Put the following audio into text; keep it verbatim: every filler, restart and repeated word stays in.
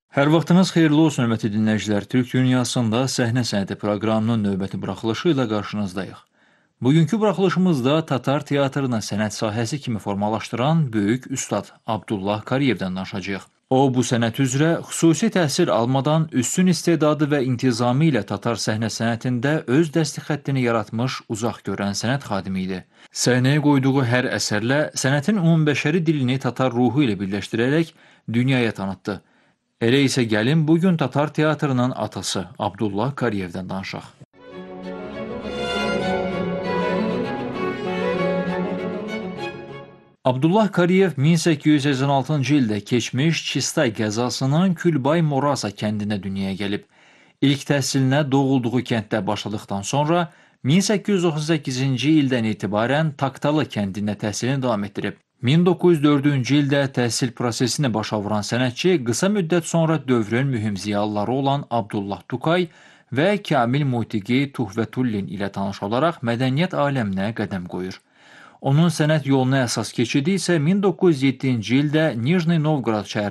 Hər vaxtınız xeyirli olsun, hörmətli dinləyicilər. Türk dünyasında səhnə sənəti proqramının növbəti buraxılışı ilə qarşınızdayıq. Bugünkü buraxılışımızda Tatar teatrını sənət sahəsi kimi formalaşdıran böyük üstad Abdullah Kariyevdən danışacağıq. O, bu sənət üzrə xüsusi təhsil almadan üstün istedadı və intizamı ilə Tatar səhnə sənətində öz dəsti xəttini yaratmış uzaq görən sənət xadimi idi. Səhnəyə qoyduğu hər əsərlə sənətin ümumbəşəri dilini Tatar ruhu ilə birləşdirərək dünyaya tanıtdı. Elə isə gəlin bugün Tatar teatrının atası Abdullah Kariyevdən danışaq. Abdullah Kariyev min səkkiz yüz səksən altıncı ildə keçmiş Çistay qəzasının Külbay Morasa kəndində dünyaya gəlib. İlk təhsilinə doğulduğu kənddə başladıqdan sonra min səkkiz yüz otuz səkkizinci ildən etibarən Taktalı kəndində təhsilini davam etdirib. min doqquz yüz dördüncü ildə təhsil prosesini başa vuran sənətçi qısa müddət sonra dövrün mühüm ziyalıları olan Abdullah Tukay və Kamil Musiqi Tuhvətullin ilə tanış olaraq mədəniyyət aləminə qədəm qoyur. Onun sənət yoluna əsas keçidi isə min doqquz yüz yeddinci ildə Nijni Novqorod şəhərində